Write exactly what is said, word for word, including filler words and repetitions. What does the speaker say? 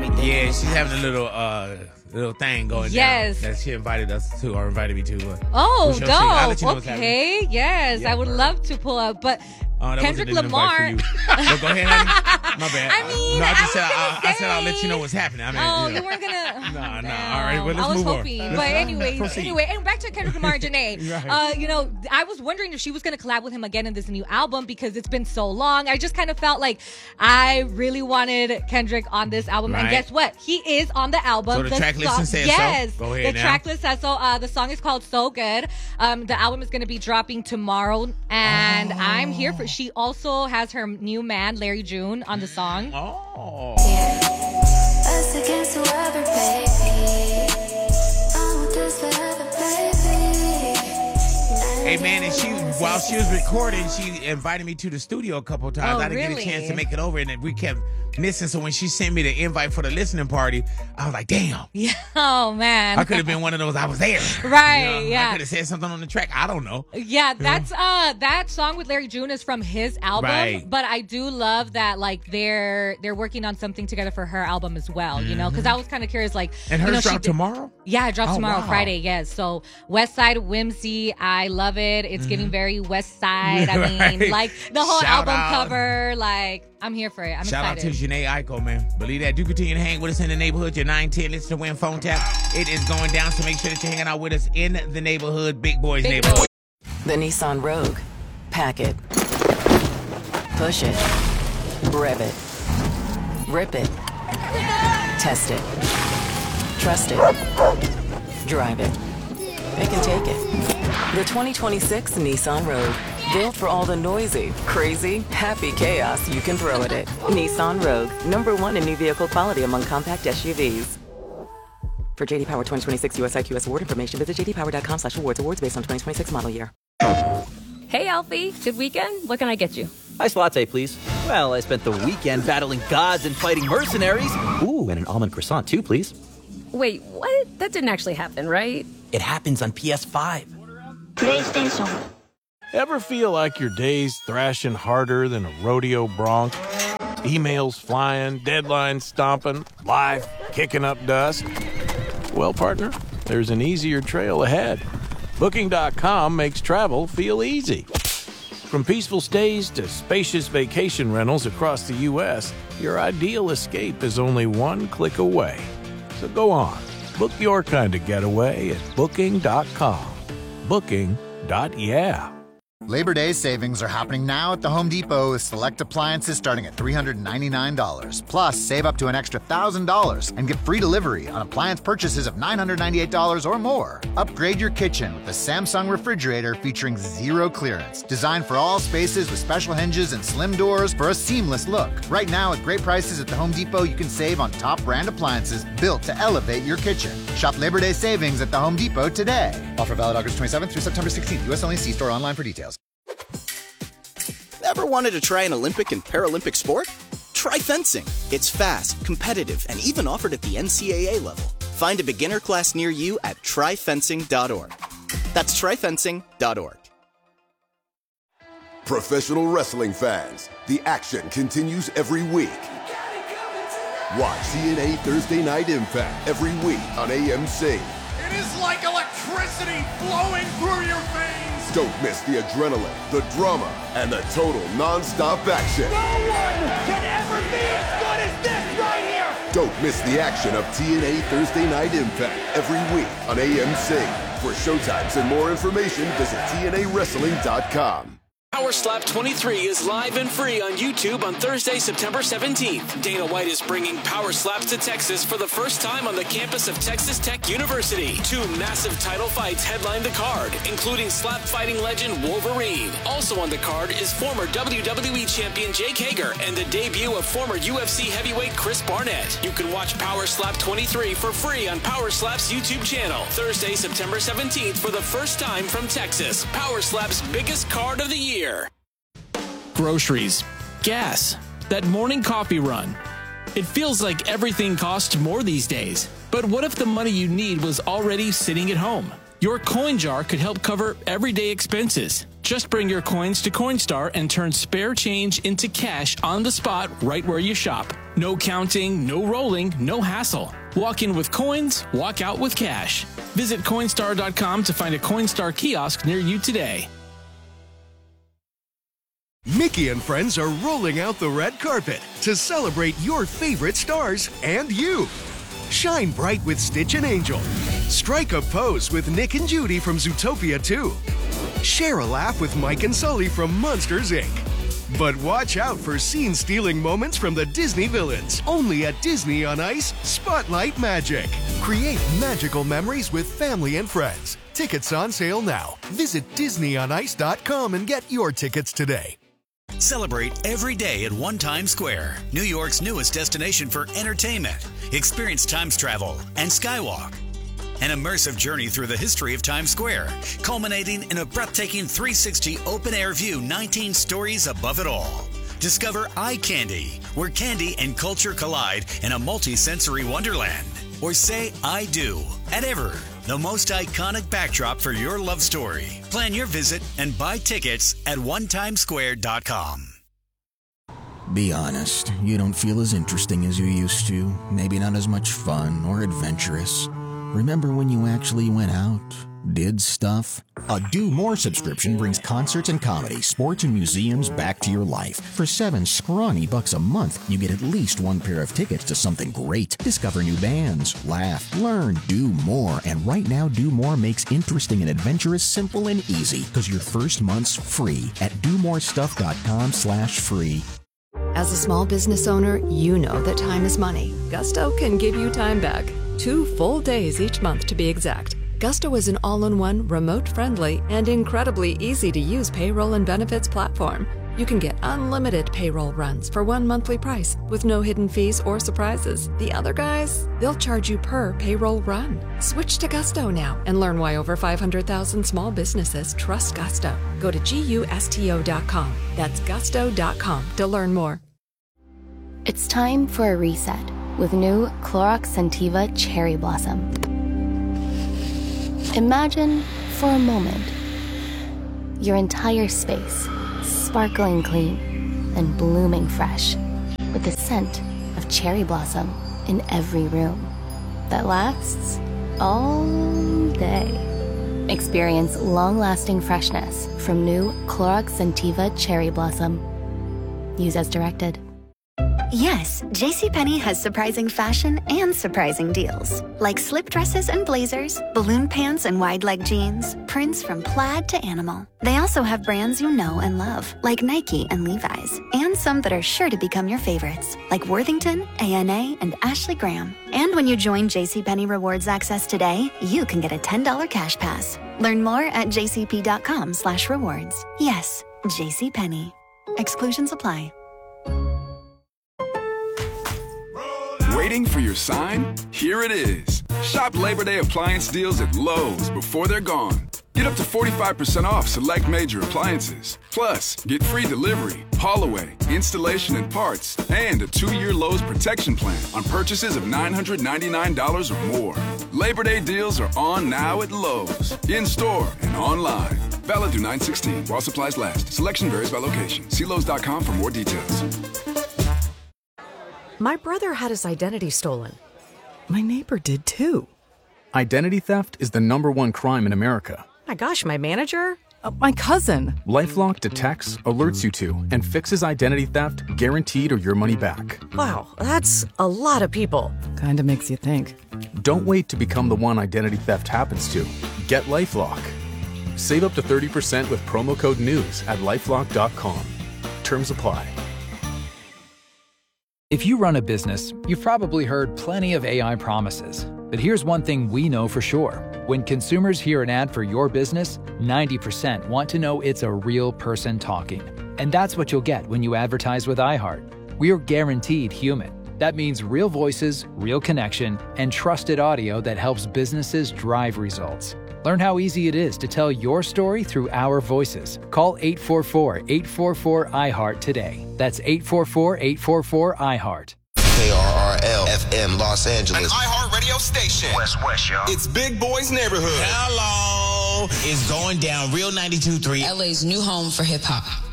everything. Yeah, she's having a little uh little thing going yes. down that she invited us to or invited me to. Uh, oh, dope. I'll let you know okay, yes. Yeah, I would bro. love to pull up, but Oh, that Kendrick wasn't an Lamar. invite for you. So go ahead, honey. My bad. I mean, no, I just I said I, say, I said I'll let you know what's happening. I mean, oh, you, know. you weren't gonna. Nah, nah. No. All right, well, let's I was move hoping, on. but anyways, Proceed. anyway, and back to Kendrick Lamar and Janae. Right. Uh, you know, I was wondering if she was gonna collab with him again in this new album because it's been so long. I just kind of felt like I really wanted Kendrick on this album, Right. and guess what? He is on the album. So the, the track song, list says yes, so. Go ahead the now. track list says so. Uh, the song is called "So Good." Um, the album is gonna be dropping tomorrow, and oh. I'm here for. She also has her new man, Larry June, on the song. Oh. Yeah. Us against whoever, baby. I'm with this forever, baby. Hey, man, and she, while she was recording, she invited me to the studio a couple times. Oh, I didn't really? get a chance to make it over, and then we kept missing. So when she sent me the invite for the listening party, I was like, damn. Yeah. Oh, man. I could have been one of those, I was there. Right, You know, yeah. I could have said something on the track. I don't know. Yeah, that's uh that song with Larry June is from his album, Right. but I do love that like they're they're working on something together for her album as well, you know, because I was kind of curious like And you hers know, she dropped did- tomorrow? Yeah, it drops Oh, tomorrow, wow. Friday. Yes, so West Side Whimsy, I love it. It's giving very West Side. I mean, Right. like the whole Shout album out. cover. Like I'm here for it. I'm Shout excited. out to Janae Aiko, man. Believe that. Do continue to hang with us in the neighborhood. Your nine ten Listen to Win phone tap. It is going down, so make sure that you're hanging out with us in the neighborhood, Big Boys Big neighborhood. The Nissan Rogue. Pack it. Push it. Rev it. Rip it. Test it. Trust it. Drive it. It can take it. The twenty twenty-six Nissan Rogue. Built for all the noisy, crazy, happy chaos you can throw at it. Nissan Rogue. Number one in new vehicle quality among compact S U Vs. For J D Power twenty twenty-six U S I Q S award information, visit j d power dot com slash awards. Awards based on twenty twenty-six model year. Hey, Alfie. Good weekend? What can I get you? Iced latte, please. Well, I spent the weekend battling gods and fighting mercenaries. Ooh, and an almond croissant, too, please. Wait, what? That didn't actually happen, right? It happens on P S five. PlayStation. Ever feel like your day's thrashing harder than a rodeo bronc? Emails flying, deadlines stomping, life kicking up dust? Well, partner, there's an easier trail ahead. Booking dot com makes travel feel easy. From peaceful stays to spacious vacation rentals across the U S, your ideal escape is only one click away. So go on, book your kind of getaway at Booking dot com. Booking. Yeah. Labor Day savings are happening now at the Home Depot with select appliances starting at three hundred ninety-nine dollars. Plus, save up to an extra one thousand dollars and get free delivery on appliance purchases of nine hundred ninety-eight dollars or more. Upgrade your kitchen with the Samsung refrigerator featuring zero clearance. Designed for all spaces with special hinges and slim doors for a seamless look. Right now, at great prices at the Home Depot, you can save on top brand appliances built to elevate your kitchen. Shop Labor Day savings at the Home Depot today. Offer valid August twenty-seventh through September sixteenth. U S only. See store online for details. Ever wanted to try an Olympic and Paralympic sport? Try fencing. It's fast, competitive, and even offered at the N C double A level. Find a beginner class near you at try fencing dot org. That's try fencing dot org. Professional wrestling fans, the action continues every week. Watch T N A Thursday Night Impact every week on A M C. It is like electricity flowing through your veins. Don't miss the adrenaline, the drama, and the total non-stop action. No one can ever be as good as this right here. Don't miss the action of T N A Thursday Night Impact every week on A M C. For showtimes and more information, visit T N A wrestling dot com. Power Slap twenty-three is live and free on YouTube on Thursday, September seventeenth. Dana White is bringing Power Slaps to Texas for the first time on the campus of Texas Tech University. Two massive title fights headline the card, including slap fighting legend Wolverine. Also on the card is former W W E champion Jake Hager and the debut of former U F C heavyweight Chris Barnett. You can watch Power Slap twenty-three for free on Power Slap's YouTube channel. Thursday, September seventeenth for the first time from Texas. Power Slap's biggest card of the year. Groceries, gas, that morning coffee run. It feels like everything costs more these days. But what if the money you need was already sitting at home? Your coin jar could help cover everyday expenses. Just bring your coins to Coinstar and turn spare change into cash on the spot right where you shop. No counting, no rolling, no hassle. Walk in with coins, walk out with cash. Visit Coinstar dot com to find a Coinstar kiosk near you today. Mickey and friends are rolling out the red carpet to celebrate your favorite stars and you. Shine bright with Stitch and Angel. Strike a pose with Nick and Judy from Zootopia two. Share a laugh with Mike and Sully from Monsters, Incorporated. But watch out for scene-stealing moments from the Disney villains. Only at Disney on Ice Spotlight Magic. Create magical memories with family and friends. Tickets on sale now. Visit Disney on Ice dot com and get your tickets today. Celebrate every day at One Times Square, New York's newest destination for entertainment. Experience Times travel and Skywalk. An immersive journey through the history of Times Square, culminating in a breathtaking three sixty open-air view, nineteen stories above it all. Discover Eye Candy, where candy and culture collide in a multi-sensory wonderland. Or say I do at Ever, the most iconic backdrop for your love story. Plan your visit and buy tickets at one times square dot com. Be honest, you don't feel as interesting as you used to. Maybe not as much fun or adventurous. Remember when you actually went out, did stuff? A Do More subscription brings concerts and comedy, sports and museums back to your life. For seven scrawny bucks a month, you get at least one pair of tickets to something great. Discover new bands, laugh, learn, do more. And right now, Do More makes interesting and adventurous simple and easy, because your first month's free at do more stuff dot com slash free. As a small business owner, you know that time is money. Gusto can give you time back. Two full days each month to be exact. Gusto is an all-in-one, remote-friendly, and incredibly easy-to-use payroll and benefits platform. You can get unlimited payroll runs for one monthly price with no hidden fees or surprises. The other guys, they'll charge you per payroll run. Switch to Gusto now and learn why over five hundred thousand small businesses trust Gusto. Go to gusto dot com. That's gusto dot com to learn more. It's time for a reset with new Clorox Scentiva Cherry Blossom. Imagine, for a moment, your entire space sparkling clean and blooming fresh with the scent of cherry blossom in every room that lasts all day. Experience long-lasting freshness from new Clorox Scentiva Cherry Blossom. Use as directed. Yes, JCPenney has surprising fashion and surprising deals. Like slip dresses and blazers, balloon pants and wide leg jeans, prints from plaid to animal. They also have brands you know and love, like Nike and Levi's, and some that are sure to become your favorites, like Worthington, A N A, and Ashley Graham. And when you join JCPenney Rewards Access today, you can get a ten dollars cash pass. Learn more at jcp.com slash rewards. Yes, JCPenney. Exclusions apply. Waiting for your sign? Here it is. Shop Labor Day appliance deals at Lowe's before they're gone. Get up to forty-five percent off select major appliances. Plus, get free delivery, haul away, installation and parts, and a two-year Lowe's protection plan on purchases of nine hundred ninety-nine dollars or more. Labor Day deals are on now at Lowe's, in-store and online. Valid through nine sixteen while supplies last. Selection varies by location. See Lowe's dot com for more details. My brother had his identity stolen. My neighbor did too. Identity theft is the number one crime in America. My gosh, my manager? Uh, my cousin. LifeLock detects, alerts you to, and fixes identity theft guaranteed or your money back. Wow, that's a lot of people. Kinda makes you think. Don't wait to become the one identity theft happens to. Get LifeLock. Save up to thirty percent with promo code NEWS at lifelock dot com. Terms apply. If you run a business, you've probably heard plenty of A I promises. But here's one thing we know for sure. When consumers hear an ad for your business, ninety percent want to know it's a real person talking. And that's what you'll get when you advertise with iHeart. We are guaranteed human. That means real voices, real connection, and trusted audio that helps businesses drive results. Learn how easy it is to tell your story through our voices. Call eight four four, eight four four, I heart today. That's eight four four, eight four four, I heart. K R R L F M Los Angeles. An iHeart radio station. West West, y'all. It's Big Boy's Neighborhood. Hello. It's going down. Real ninety-two point three. L A's new home for hip hop.